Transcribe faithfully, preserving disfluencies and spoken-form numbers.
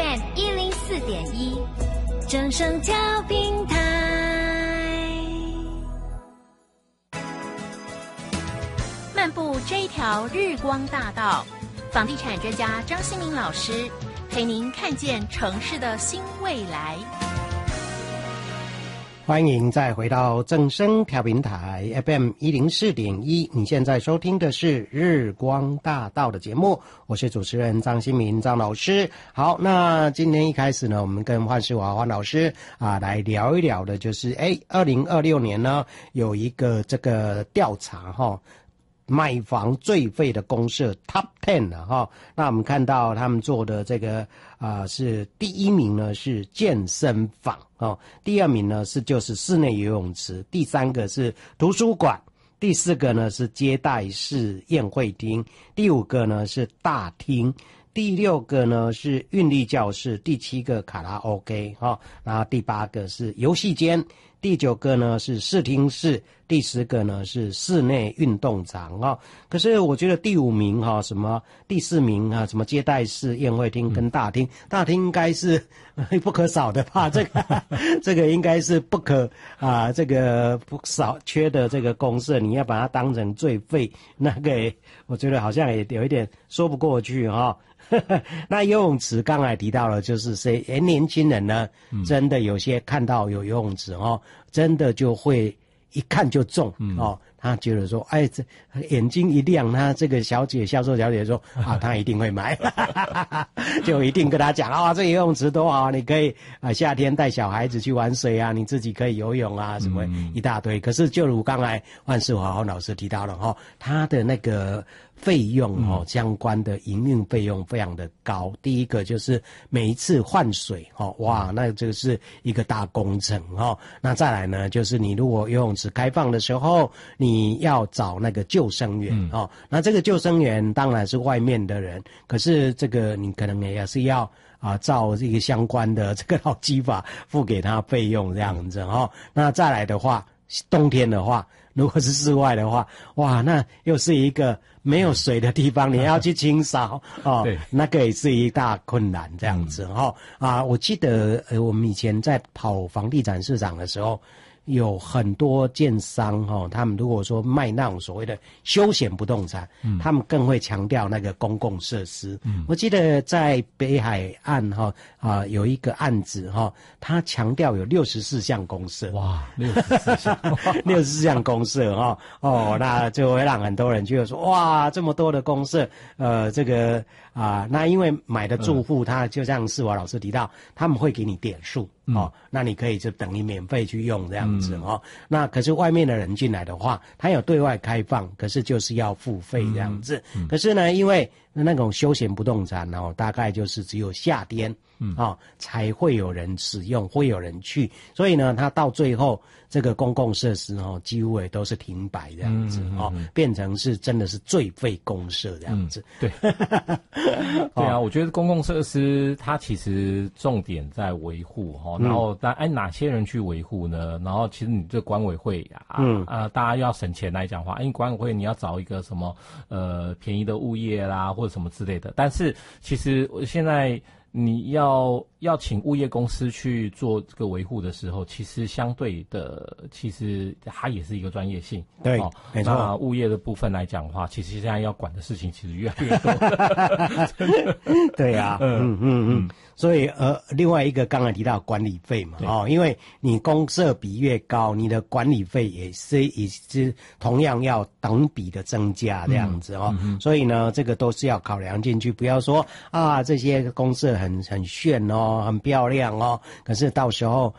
M 一零四点一，正声调频台。漫步这一条日光大道，房地产专家张新民老师陪您看见城市的新未来。 欢迎再回到正声调频台 F M 一零四点一，你现在收听的是日光大道的节目，我是主持人张新民张老师。好，那今天一开始呢，我们跟幻世华幻老师啊来聊一聊的，就是哎，二零二六年呢有一个这个调查哈。买房最废的公社 Top Ten 了哈，那我们看到他们做的这个啊、呃、是第一名呢是健身房哦，第二名呢是就是室内游泳池，第三个是图书馆，第四个呢是接待式宴会厅，第五个呢是大厅，第六个呢是韵律教室，第七个卡拉 OK 哈、哦，然后第八个是游戏间，第九个呢是视听室，第十个呢是室内运动场啊、哦。可是我觉得第五名哈、哦，什么第四名啊，什么接待室宴会厅跟大厅，嗯、大厅应该是不可少的吧？这个这个应该是不可啊，这个不少缺的这个公社，你要把它当成最废，那个我觉得好像也有一点说不过去哈、哦。那游泳池刚才提到了，就是谁诶年轻人呢，嗯、真的有些看到有游泳池哦，真的就会一看就中、嗯、哦。他觉得说，哎，这眼睛一亮，他这个小姐销售小姐说啊，他一定会买，就一定跟他讲啊，这游泳池多好，你可以啊夏天带小孩子去玩水啊，你自己可以游泳啊，什么一大堆。嗯、可是就如刚才万世华老师提到了哈，他的那个费用哦，相关的营运费用非常的高。第一个就是每一次换水哦，哇，那这个是一个大工程哦。那再来呢，就是你如果游泳池开放的时候，你要找那个救生员、嗯、哦。那这个救生员当然是外面的人，可是这个你可能也是要啊照这个相关的这个劳基法付给他费用这样子哦。那再来的话，冬天的话，如果是室外的话，哇，那又是一个没有水的地方，你要去清扫哦，那个也是一大困难这样子哦。啊，我记得呃，我们以前在跑房地产市场的时候，有很多建商哈、哦，他们如果说卖那种所谓的休闲不动产，嗯、他们更会强调那个公共设施。嗯、我记得在北海岸哈 啊, 啊有一个案子哈、哦，他强调有六十四项公设。哇，六十四项，六十四项公设哈哦，那就会让很多人觉得说，哇，这么多的公设，呃，这个啊，那因为买的住户他就像世华老师提到，他们会给你点数。哦，那你可以就等于免费去用这样子哦。嗯、那可是外面的人进来的话，他有对外开放，可是就是要付费这样子。嗯嗯、可是呢，因为那种休闲不动产哦，大概就是只有夏天，嗯，哦才会有人使用，会有人去，所以呢，它到最后这个公共设施哦，几乎也都是停摆这样子、嗯嗯嗯、哦，变成是真的是最废公社这样子。 嗯、对，对啊，我觉得公共设施它其实重点在维护哈。然后，但哎，哪些人去维护呢？然后，其实你这管委会啊，嗯啊、呃，大家要省钱来讲话，哎，管委会你要找一个什么呃便宜的物业啦，或者什么之类的。但是，其实现在你要要请物业公司去做这个维护的时候，其实相对的，其实它也是一个专业性。 对，哦、没错。 那物业的部分来讲的话，其实现在要管的事情其实越来越多。 对啊，嗯嗯嗯。所以呃，另外一个刚才提到管理费嘛，哦，因为你公设比越高，你的管理费也是也是同样要等比的增加这样子哦。嗯嗯、所以呢，这个都是要考量进去，不要说啊这些公设很很炫哦，很漂亮哦，可是到时候